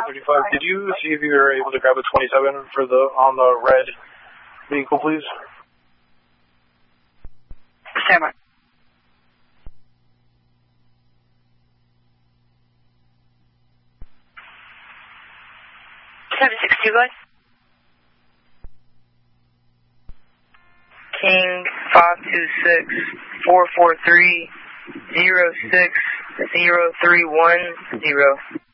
35. Did you see if you were able to grab a 27 for on the red vehicle, please? Stand by. 762, go ahead. King 526-443-060-310.